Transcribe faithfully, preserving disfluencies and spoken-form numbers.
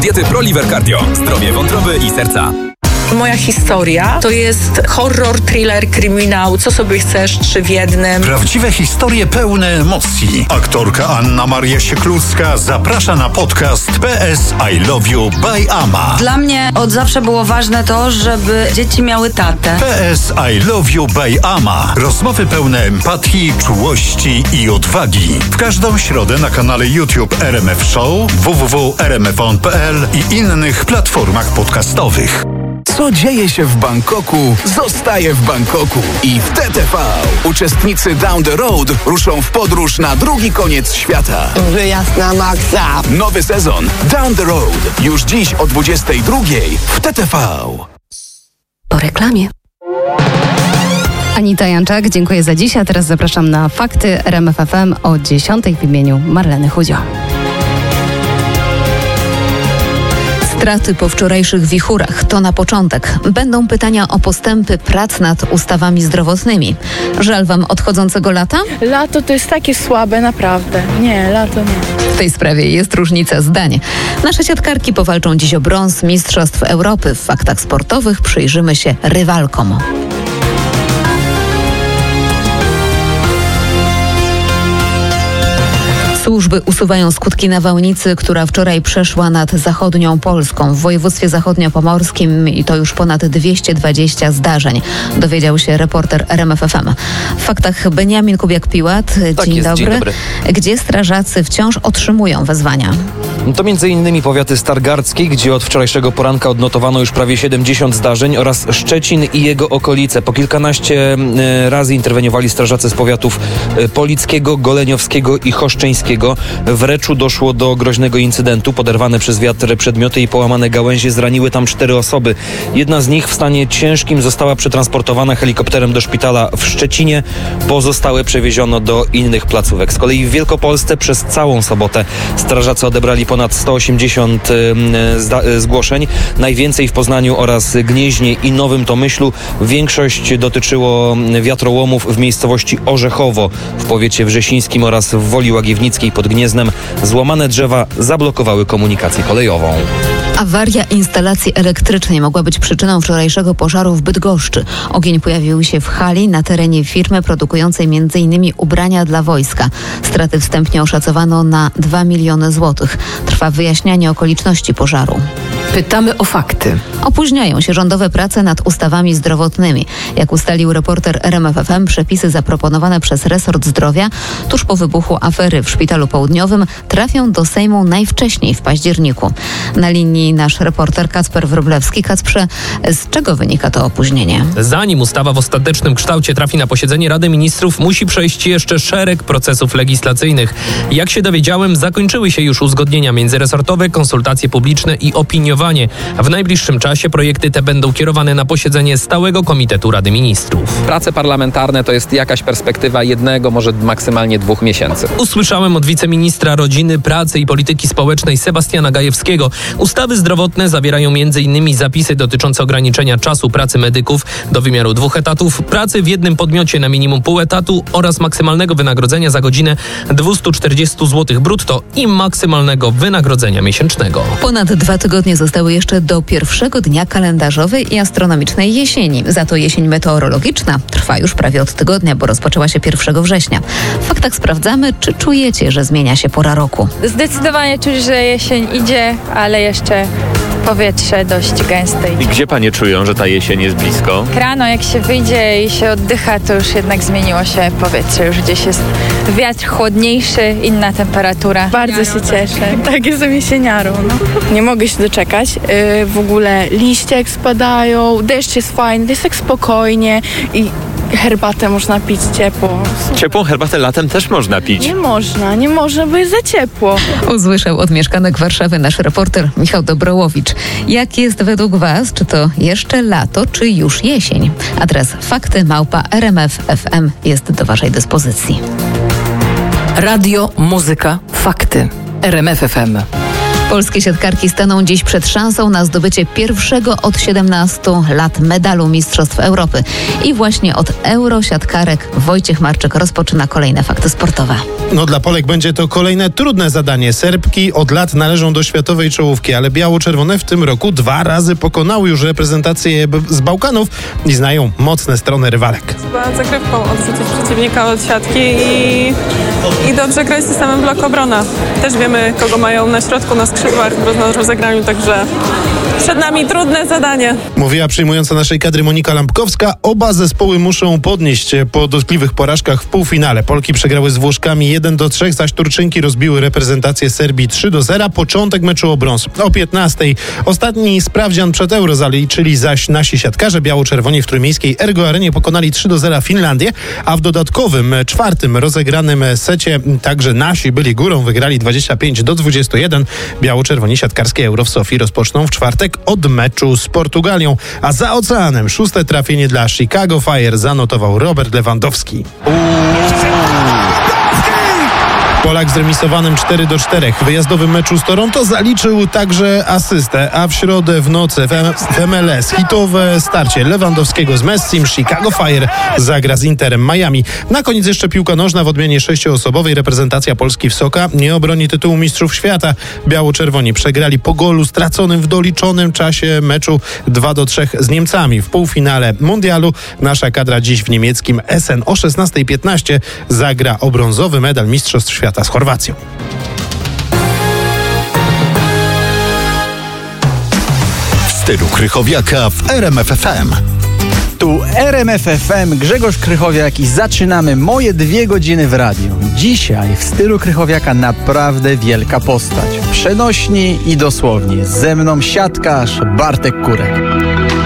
diety ProLiver Cardio. Zdrowie wątroby i serca. Moja historia to jest horror, thriller, kryminał, co sobie chcesz, trzy w jednym. Prawdziwe historie pełne emocji. Aktorka Anna Maria Sieklucka zaprasza na podcast P S I Love You by Ama. Dla mnie od zawsze było ważne to, żeby dzieci miały tatę. P S I Love You by Ama. Rozmowy pełne empatii, czułości i odwagi. W każdą środę na kanale YouTube R M F Show, w w w kropka r m f on kropka p l i innych platformach podcastowych. Co dzieje się w Bangkoku, zostaje w Bangkoku. I w T T V uczestnicy Down the Road ruszą w podróż na drugi koniec świata. Wyjazd na maksa. Nowy sezon Down the Road. Już dziś o dwudziestej drugiej w T T V. Po reklamie. Anita Janczak, dziękuję za dziś, a teraz zapraszam na Fakty R M F F M o dziesiątej w imieniu Marleny Chudzio. Straty po wczorajszych wichurach to na początek. Będą pytania o postępy prac nad ustawami zdrowotnymi. Żal wam odchodzącego lata? Lato to jest takie słabe, naprawdę. Nie, lato nie. W tej sprawie jest różnica zdań. Nasze siatkarki powalczą dziś o brąz Mistrzostw Europy. W faktach sportowych przyjrzymy się rywalkom. Służby usuwają skutki nawałnicy, która wczoraj przeszła nad zachodnią Polską. W województwie zachodniopomorskim i to już ponad dwieście dwadzieścia zdarzeń. Dowiedział się reporter R M F F M. W faktach Beniamin Kubiak-Piłat. Tak Dzień, jest, dobry. dzień dobry. Gdzie strażacy wciąż otrzymują wezwania? To między innymi powiaty stargardzkie, gdzie od wczorajszego poranka odnotowano już prawie siedemdziesiąt zdarzeń, oraz Szczecin i jego okolice. Po kilkanaście razy interweniowali strażacy z powiatów polickiego, goleniowskiego i choszczeńskiego. W Reczu doszło do groźnego incydentu. Poderwane przez wiatr przedmioty i połamane gałęzie zraniły tam cztery osoby. Jedna z nich w stanie ciężkim została przetransportowana helikopterem do szpitala w Szczecinie. Pozostałe przewieziono do innych placówek. Z kolei w Wielkopolsce przez całą sobotę strażacy odebrali ponad sto osiemdziesiąt zda- zgłoszeń. Najwięcej w Poznaniu oraz Gnieźnie i Nowym Tomyślu. Większość dotyczyło wiatrołomów w miejscowości Orzechowo w powiecie wrzesińskim oraz w Woli Łagiewnickiej pod Gnieznem. Złamane drzewa zablokowały komunikację kolejową. Awaria instalacji elektrycznej mogła być przyczyną wczorajszego pożaru w Bydgoszczy. Ogień pojawił się w hali na terenie firmy produkującej między innymi ubrania dla wojska. Straty wstępnie oszacowano na dwa miliony złotych. Trwa wyjaśnianie okoliczności pożaru. Pytamy o fakty. Opóźniają się rządowe prace nad ustawami zdrowotnymi. Jak ustalił reporter R M F F M, przepisy zaproponowane przez resort zdrowia tuż po wybuchu afery w Szpitalu Południowym trafią do Sejmu najwcześniej w październiku. Na linii nasz reporter Kacper Wróblewski. Kacprze, z czego wynika to opóźnienie? Zanim ustawa w ostatecznym kształcie trafi na posiedzenie Rady Ministrów, musi przejść jeszcze szereg procesów legislacyjnych. Jak się dowiedziałem, zakończyły się już uzgodnienia międzyresortowe, konsultacje publiczne i opiniowanie. W najbliższym czasie projekty te będą kierowane na posiedzenie Stałego Komitetu Rady Ministrów. Prace parlamentarne to jest jakaś perspektywa jednego, może maksymalnie dwóch miesięcy. Usłyszałem od wiceministra Rodziny, Pracy i Polityki Społecznej Sebastiana Gajewskiego. Ustawy zdrowotne zawierają między innymi zapisy dotyczące ograniczenia czasu pracy medyków do wymiaru dwóch etatów, pracy w jednym podmiocie na minimum pół etatu oraz maksymalnego wynagrodzenia za godzinę dwieście czterdzieści złotych brutto i maksymalnego wynagrodzenia miesięcznego. Ponad dwa tygodnie zostały jeszcze do pierwszego dnia kalendarzowej i astronomicznej jesieni. Za to jesień meteorologiczna trwa już prawie od tygodnia, bo rozpoczęła się pierwszego września. W faktach sprawdzamy, czy czujecie, że zmienia się pora roku. Zdecydowanie czuć, że jesień idzie, ale jeszcze powietrze dość gęste. I gdzie panie czują, że ta jesień jest blisko? Rano jak się wyjdzie i się oddycha, to już jednak zmieniło się powietrze. Już gdzieś jest wiatr chłodniejszy, inna temperatura. Bardzo się cieszę. Tak, jestem jesieniarą. No. Nie mogę się doczekać. Yy, w ogóle liście jak spadają, deszcz jest fajny, jest tak spokojnie i herbatę można pić ciepło. Ciepłą herbatę latem też można pić. Nie można, nie można, bo jest za ciepło. Usłyszał od mieszkanek Warszawy nasz reporter Michał Dobrołowicz. Jak jest według was? Czy to jeszcze lato, czy już jesień? Adres fakty małpa r m f f m jest do waszej dyspozycji. Radio, muzyka, fakty. R M F F M. Polskie siatkarki staną dziś przed szansą na zdobycie pierwszego od siedemnastu lat medalu Mistrzostw Europy. I właśnie od eurosiatkarek Wojciech Marczyk rozpoczyna kolejne fakty sportowe. No dla Polek będzie to kolejne trudne zadanie. Serbki od lat należą do światowej czołówki, ale biało-czerwone w tym roku dwa razy pokonały już reprezentację z Bałkanów i znają mocne strony rywalek. Trzeba zagrywką odrzucić przeciwnika od siatki i, i dobrze grać systemem blok obrona. Też wiemy, kogo mają na środku, na skrzydłach w rozegraniu, także przed nami trudne zadanie. Mówiła przyjmująca naszej kadry Monika Lampkowska. Oba zespoły muszą podnieść po dotkliwych porażkach w półfinale. Polki przegrały z Włoszkami jeden do trzech, zaś Turczynki rozbiły reprezentację Serbii trzy do zera. Początek meczu o brąz o piętnastej. Ostatni sprawdzian przed Euro zaliczyli zaś nasi siatkarze. Biało-czerwoni w trójmiejskiej Ergo Arenie pokonali trzy do zera Finlandię, a w dodatkowym czwartym rozegranym secie także nasi byli górą, wygrali dwadzieścia pięć do dwudziestu jeden. Biało-czerwoni siatkarskie Euro w Sofii rozpoczną w czwartek od meczu z Portugalią, a za oceanem szóste trafienie dla Chicago Fire zanotował Robert Lewandowski. Polak z remisowanym cztery do czterech w wyjazdowym meczu z Toronto zaliczył także asystę, a w środę w nocy w M L S hitowe starcie Lewandowskiego z Messim. Chicago Fire zagra z Interem Miami. Na koniec jeszcze piłka nożna w odmianie sześcioosobowej. Reprezentacja Polski w Soka nie obroni tytułu mistrzów świata. Biało-czerwoni przegrali po golu straconym w doliczonym czasie meczu dwa do trzech z Niemcami. W półfinale mundialu nasza kadra dziś w niemieckim Essen o szesnasta piętnaście zagra o brązowy medal mistrzostw świata z Chorwacją. W stylu Krychowiaka w R M F F M. Tu R M F F M, Grzegorz Krychowiak i zaczynamy moje dwie godziny w radiu. Dzisiaj w stylu Krychowiaka naprawdę wielka postać. Przenośni i dosłownie. Ze mną siatkarz Bartek Kurek.